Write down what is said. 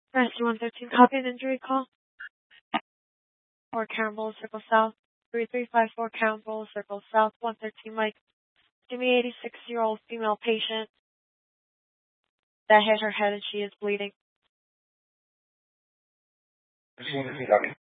Rescue 113, copy an injury call. 4 Campbell, Circle South. 3354 Campbell, Circle South, 113 Mike. Give me 86-year-old female patient that hit her head and she is bleeding.